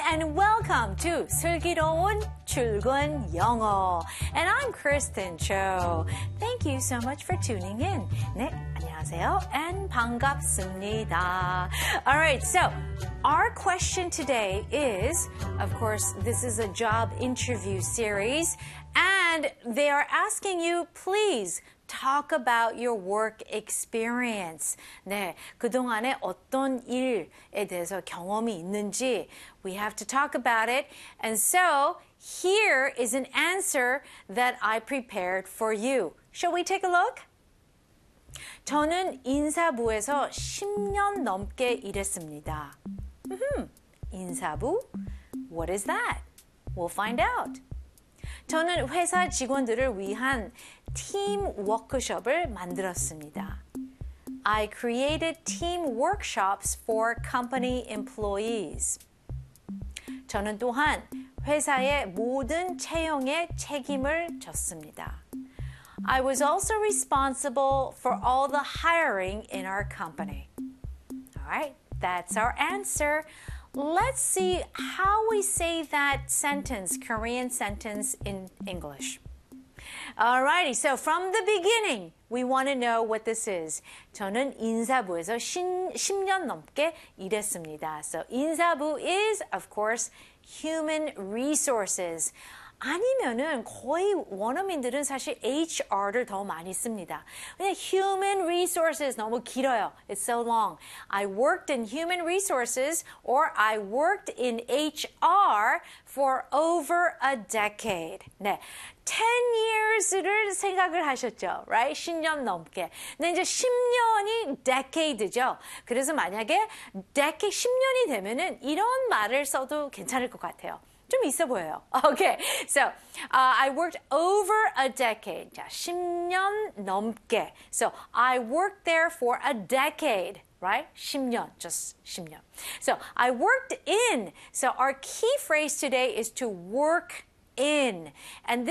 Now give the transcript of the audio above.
and welcome to 슬기로운 출근 영어. And I'm Kristen Cho. Thank you so much for tuning in. 네, 안녕하세요 and 반갑습니다. All right, so our question today is, of course, this is a job interview series, and they are asking you, please, talk about your work experience. 네, 그동안에 어떤 일에 대해서 경험이 있는지 we have to talk about it. And so here is an answer that I prepared for you. Shall we take a look? 저는 인사부에서 10년 넘게 일했습니다. 인사부? What is that? We'll find out. 저는 회사 직원들을 위한 팀 워크숍을 만들었습니다. I created team workshops for company employees. 저는 또한 회사의 모든 채용에 책임을 졌습니다. I was also responsible for all the hiring in our company. All right, that's our answer. Let's see how we say that sentence, Korean sentence in English. Alrighty, so from the beginning, we want to know what this is. 저는 인사부에서 10년 넘게 일했습니다. So 인사부 is, of course, human resources. 아니면은 거의 원어민들은 사실 HR를 더 많이 씁니다. 그냥 human resources 너무 길어요. It's so long. I worked in human resources or I worked in HR for over a decade. 네. 10 years를 생각을 하셨죠. Right? 10년 넘게. 근데 이제 10년이 decade죠. 그래서 만약에 decade 10년이 되면은 이런 말을 써도 괜찮을 것 같아요. 좀 있어 보여요. Okay, so I worked over a decade. 자, 10년 넘게. So I worked there for a decade. Right? 10년, just 10년. So I worked in. So our key phrase today is to work in. And